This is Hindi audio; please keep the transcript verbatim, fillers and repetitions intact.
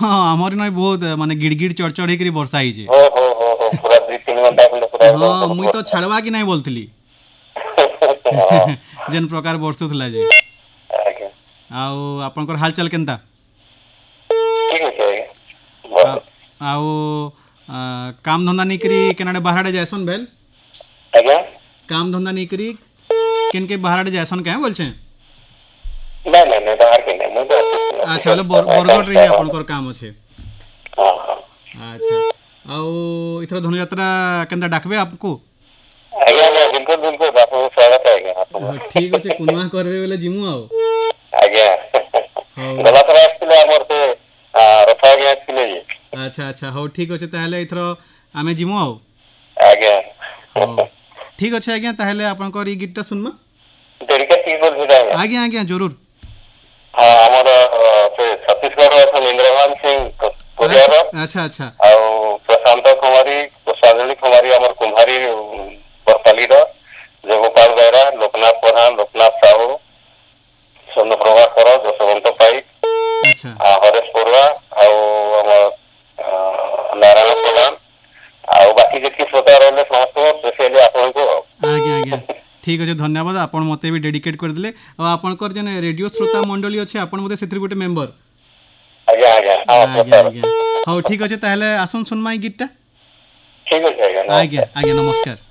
हाँ आमर न बहुत माने गिड़गिड़ चढ़चढ़ होकर वर्षा होइछे। हो हो हो हो पूरा दो तीन घंटा खंड पूरा हाँ मुई तो छाड़वा कि नहीं बोलथली जेन प्रकार वर्षुला जे आज्ञा आउ आपनकर हालचाल केनता ठीक अछि आज्ञा आ- आउ आ, काम धंधा नहीं करी केनाडे बाहर जायसन भेल आज्ञा काम धंधा नहीं करी केन के बाहर जायसन कहे बोल छे। नहीं नहीं नहीं बाहर के नहीं मुझे अच्छा बोले बर- बरगढ़ रे आपनकर काम अच्छे। हाँ हाँ अच्छा आउ इथर धनुयात्रा केनता डाकबे आपको आज्ञा आज्ञा बिल्कुल बिल्कुल आपको स्वागत है आज्ञा आपको ठीक अच्छे कुनवा करबे बोले जिमु आउ आज्ञा हौ गला थरा आस्तिले हमर से रथा आज्ञा आस्तिले जी अच्छा अच्छा हौ ठीक अच्छे ताहले इथर आमे जिमु आउ आज्ञा हौ ठीक अच्छे आज्ञा ताहले आपनकर ई गीतटा सुनमा डेडिकेट की बोल भी आज्ञा आज्ञा आज्ञा जरूर हाँ हमर से छत्तीसगढ़ असन इंद्रमान सिंह पुरियार अच्छा अच्छा आउ प्रशांत कुमारी प्रसादनी कुमारी हमर कुम्हारी बरपाली रो जगोपाल बेहरा लोकनाथ प्रधान लोकनाथ साहू चंद्र प्रभाकर जसवंत पाइक अच्छा आ हरेश बरुआ आउ हमर नारायण प्रधान आउ बाकी जेति श्रोता रहले समस्त स्पेशली आपनको आज्ञा आज्ञा ठीक अच्छे धन्यवाद आपण मते भी डेडिकेट कर दिले और आपनकर जेन रेडियो श्रोता मंडली अच्छे आपण मते सेतिर गोटे मेंबर आज्ञा आज्ञा आज्ञा आज्ञा हौ ठीक अच्छे ताहले आसन सुनमा ई गीतटा ठीक अछि आज्ञा आज्ञा आज्ञा नमस्कार।